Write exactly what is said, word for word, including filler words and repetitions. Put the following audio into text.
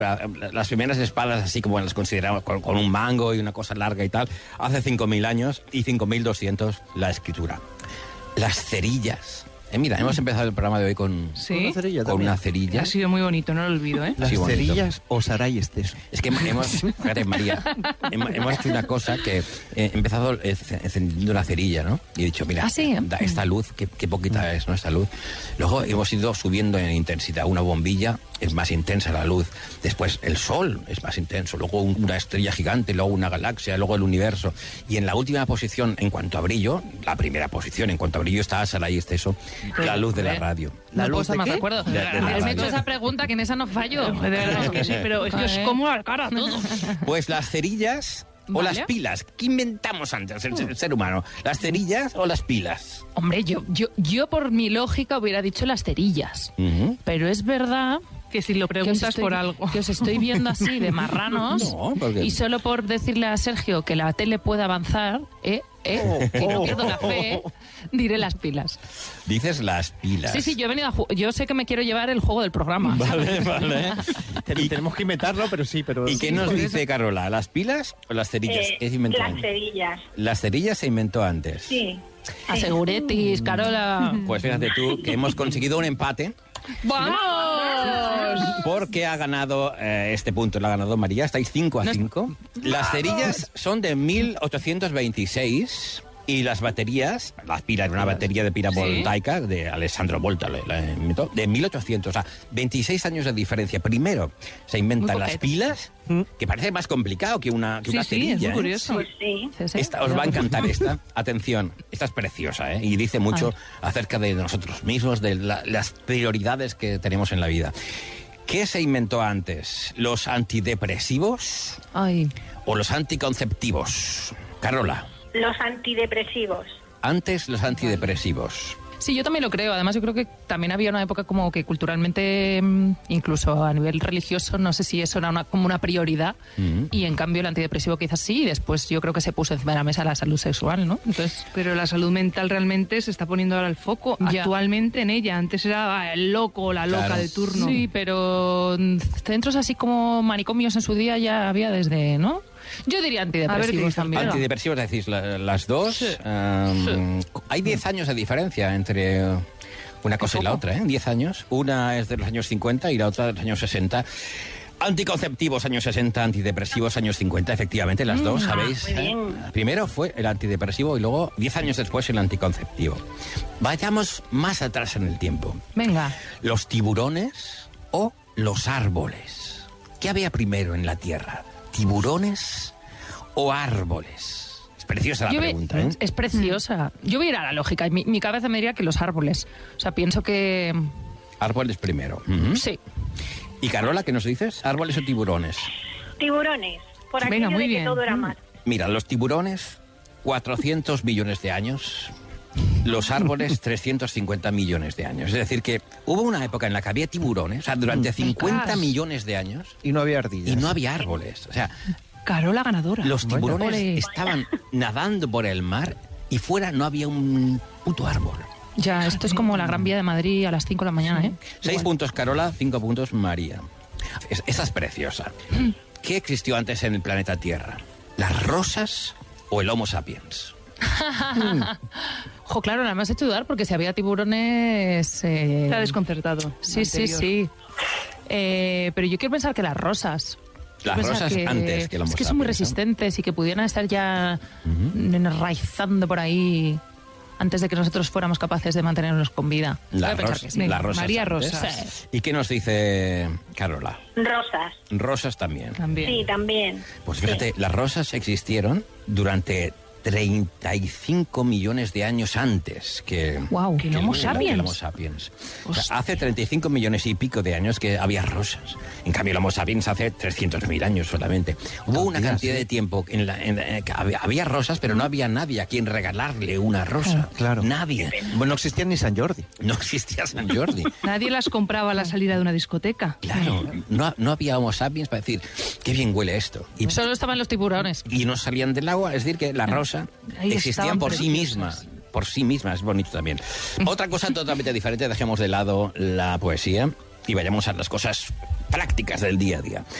las primeras espadas, así como las consideramos, con, con un mango y una cosa larga y tal, hace cinco mil años y cinco mil doscientos la escritura. Las cerillas. Eh, mira, hemos empezado el programa de hoy con, ¿Sí? con una cerilla. Con una cerilla. Ha sido muy bonito, no lo olvido, ¿eh? Las Sí, cerillas o sarayestes. Es que hemos, fíjate, María, hemos, hemos hecho una cosa que he empezado encendiendo una cerilla, ¿no? Y he dicho, mira, ¿Ah, sí? da esta luz, qué, qué poquita es, ¿no? Esta luz. Luego hemos ido subiendo en intensidad. Una bombilla es más intensa la luz. Después el sol es más intenso. Luego una estrella gigante, luego una galaxia, luego el universo. Y en la última posición, en cuanto a brillo, la primera posición, en cuanto a brillo, está Saray Esteso, la luz de la radio. ¿La ¿La luz luz de de más qué? de acuerdo? De- de la Me he radio. hecho esa pregunta, que en esa no fallo. De verdad que sí, pero es que os como la cara a todos. Pues las cerillas o Vale. las pilas. ¿Qué inventamos antes, el, el ser humano? ¿Las cerillas o las pilas? Hombre, yo, yo, yo por mi lógica hubiera dicho las cerillas. Uh-huh. Pero es verdad Que si lo que os, preguntas estoy, por algo. que os estoy viendo así de marranos. No, porque- Y solo por decirle a Sergio que la tele puede avanzar, eh, eh, que no pierdo la fe, diré las pilas. Dices las pilas. Sí, sí, yo he venido a ju- yo sé que me quiero llevar el juego del programa. Vale, vale. Ten- Tenemos que inventarlo, pero sí, pero... ¿Y qué nos dice Carola? ¿Las pilas o las cerillas? Eh, ¿Qué se inventó las antes? cerillas, Las cerillas se inventó antes. sí. Aseguretis, Carola. Pues fíjate tú que hemos conseguido un empate ¡Vamos! porque ha ganado eh, este punto, lo ha ganado María. Estáis cinco a cinco. Las cerillas son de mil ochocientos veintiséis. Y las baterías, las pilas, una batería de pila Sí. voltaica de Alessandro Volta, la, la inventó, de mil ochocientos, o sea, veintiséis años de diferencia. Primero se inventan Muy las poquete. pilas, que parece más complicado que una, que Sí, una sí, cerilla. es muy ¿eh? curioso. Pues sí. Sí, sí. Esta, os va a encantar esta. Atención, esta es preciosa, ¿eh? Y dice mucho acerca de nosotros mismos, de la- las prioridades que tenemos en la vida. ¿Qué se inventó antes? ¿Los antidepresivos Ay, o los anticonceptivos? Carola, Los antidepresivos. antes los antidepresivos. sí, yo también lo creo. Además, yo creo que también había una época como que culturalmente, mm, incluso a nivel religioso, no sé si eso era una, como una prioridad. Mm. Y en cambio el antidepresivo quizás sí. Y después yo creo que se puso encima de la mesa la salud sexual, ¿no? Entonces, Pero la salud mental realmente se está poniendo ahora el foco Ya. actualmente en ella. Antes era ah, el loco o la loca Claro. de turno. sí, pero mm, centros así como manicomios en su día ya había desde, ¿no? Yo diría A ver qué antidepresivos dice. también. Antidepresivos, decís, la- las dos. Sí. Um, Hay diez años de diferencia entre una cosa y la otra, ¿eh? diez años. Una es de los años cincuenta y la otra de los años sesenta. Anticonceptivos, años sesenta, antidepresivos, años cincuenta, efectivamente, las dos, ¿sabéis? muy bien. ¿Eh? Primero fue el antidepresivo y luego, diez años después, el anticonceptivo. Vayamos más atrás en el tiempo. Venga. ¿Los tiburones o los árboles? ¿Qué había primero en la Tierra? ¿Tiburones o árboles? Es preciosa la Yo ve- pregunta, ¿eh? Es preciosa. Yo voy a ir a la lógica. Mi, mi cabeza me diría que los árboles. O sea, pienso que... Árboles primero. Ujú. Sí. ¿Y Carola, qué nos dices? ¿Árboles o tiburones? Tiburones. Por Venga, aquello muy de que bien. todo era mar. Mira, los tiburones, cuatrocientos millones de años. Los árboles, trescientos cincuenta millones de años. Es decir, que hubo una época en la que había tiburones, o sea, durante cincuenta Ostras. millones de años, Y no había ardillas. y no había árboles. O sea, Carola ganadora. los Bueno. tiburones Ole. estaban nadando por el mar y fuera no había un puto árbol. Ya, esto es como la Gran Vía de Madrid a las cinco de la mañana, ¿eh? Seis Igual. puntos Carola, cinco puntos María. Es- esa es preciosa. ¿Qué existió antes en el planeta Tierra? ¿Las rosas o el Homo sapiens? Jo, claro, me has hecho dudar porque si había tiburones... eh, Está desconcertado. Sí, sí, Anterior. sí. Eh, pero yo quiero pensar que las rosas. Las Quiero pensar rosas antes que el Homo Es que son muy sapiens, ¿no? resistentes y que pudieran estar ya enraizando por ahí antes de que nosotros fuéramos capaces de mantenernos con vida. Voy a Las, pensar ros- que sí. las rosas. María antes. Rosas. ¿Y qué nos dice Carola? Rosas. Rosas también. También. Sí, también. Pues fíjate, las rosas existieron durante treinta y cinco millones de años antes que, Guau, que que el Homo que sapiens. el Homo sapiens. O sea, hace treinta y cinco millones y pico de años que había rosas. En cambio, el Homo sapiens hace trescientos mil años solamente. Hubo una Días, cantidad sí. de tiempo en la, en la- en que había, había rosas, pero no había nadie a quien regalarle una rosa. Claro. Nadie. Bueno, no existía ni San Jordi. No existía San Jordi. Nadie las compraba a la salida de una discoteca. Claro, no, no había Homo sapiens para decir, qué bien huele esto. Y, Solo estaban los tiburones. y no salían del agua, es decir, que la rosa Ahí existían estaban por sí preciosas. misma. Por sí misma, es bonito también. Otra cosa totalmente diferente, dejemos de lado la poesía. y vayamos a las cosas prácticas del día a día.